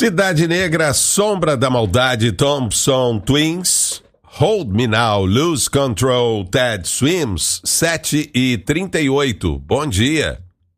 Cidade Negra, Sombra da Maldade, Thompson Twins, Hold Me Now, Lose Control, Ted Swims, 7h38. Bom dia.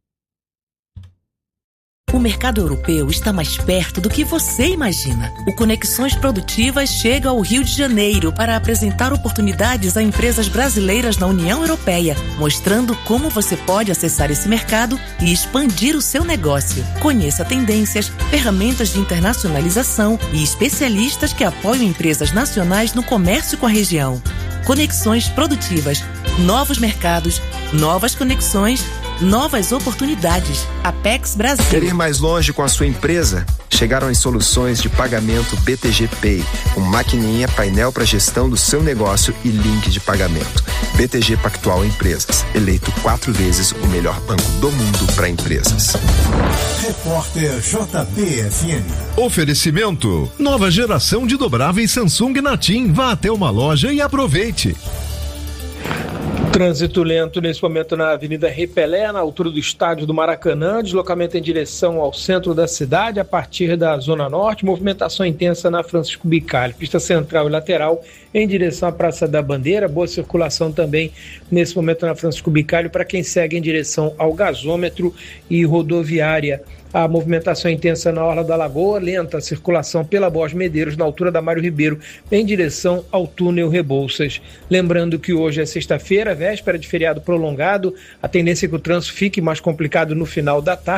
O mercado europeu está mais perto do que você imagina. O Conexões Produtivas chega ao Rio de Janeiro para apresentar oportunidades a empresas brasileiras na União Europeia, mostrando como você pode acessar esse mercado e expandir o seu negócio. Conheça tendências, ferramentas de internacionalização e especialistas que apoiam empresas nacionais no comércio com a região. Conexões Produtivas. Novos mercados, novas conexões, novas oportunidades. Apex Brasil. Quer ir mais longe com a sua empresa? Chegaram as soluções de pagamento BTG Pay, com maquininha, painel para gestão do seu negócio e link de pagamento. BTG Pactual Empresas, eleito 4 vezes o melhor banco do mundo para empresas. Repórter JBFM. Oferecimento: nova geração de dobráveis Samsung na TIM. Vá até uma loja e aproveite. Trânsito lento nesse momento na Avenida Rei Pelé, na altura do estádio do Maracanã, deslocamento em direção ao centro da cidade, a partir da Zona Norte, movimentação intensa na Francisco Bicalho, pista central e lateral em direção à Praça da Bandeira, boa circulação também nesse momento na Francisco Bicalho para quem segue em direção ao gasômetro e rodoviária. A movimentação intensa na Orla da Lagoa, lenta a circulação pela Borges Medeiros, na altura da Mário Ribeiro, em direção ao túnel Rebouças. Lembrando que hoje é sexta-feira, véspera de feriado prolongado, a tendência é que o trânsito fique mais complicado no final da tarde.